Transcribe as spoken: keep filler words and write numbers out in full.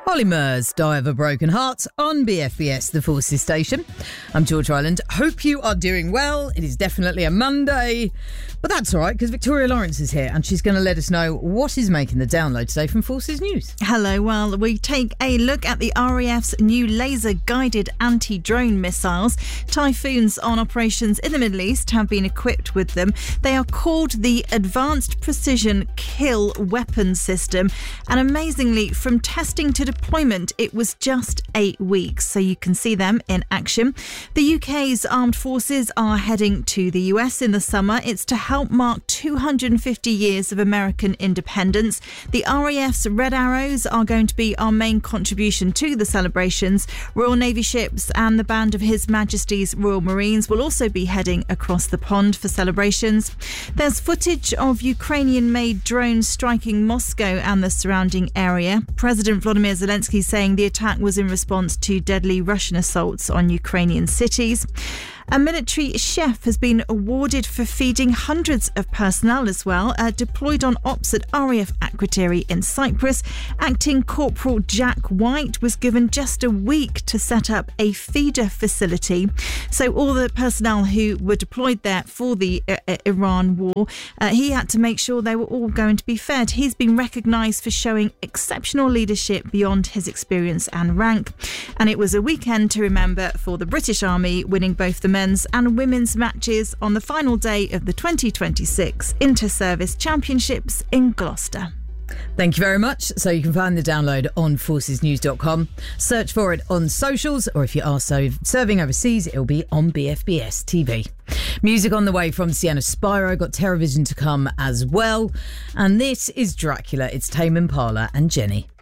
Holly Murs, Die of a Broken Heart on B F B S, the Forces station. I'm George Ryland. Hope you are doing well. It is definitely a Monday, but that's all right because Victoria Lawrence is here and she's going to let us know what is making the download today from Forces News. Hello. Well, we take a look at the R A F's new laser-guided anti-drone missiles. Typhoons on operations in the Middle East have been equipped with them. They are called the Advanced Precision Kill Weapon System, and amazingly, from testing to deployment, it was just eight weeks, so you can see them in action. The U K's armed forces are heading to the U S in the summer. It's to help mark two hundred fifty years of American independence. The R A F's Red Arrows are going to be our main contribution to the celebrations. Royal Navy ships and the band of His Majesty's Royal Marines will also be heading across the pond for celebrations. There's footage of Ukrainian-made drones striking Moscow and the surrounding area. President Volodymyr Zelensky saying the attack was in response to deadly Russian assaults on Ukrainian cities. A military chef has been awarded for feeding hundreds of personnel as well, uh, deployed on ops at R A F Akrotiri in Cyprus. Acting Corporal Jack White was given just a week to set up a feeder facility. So all the personnel who were deployed there for the uh, Iran war, uh, he had to make sure they were all going to be fed. He's been recognised for showing exceptional leadership beyond his experience and rank. And it was a weekend to remember for the British Army, winning both the men's and women's matches on the final day of the twenty twenty-six Inter-Service Championships in Gloucester. Thank you very much. So you can find the download on forces news dot com. Search for it on socials, or if you are so serving overseas, it'll be on B F B S T V. Music on the way from Sienna Spyro, got TerrorVision to come as well. And this is Dracula. It's Tame Impala and Jenny.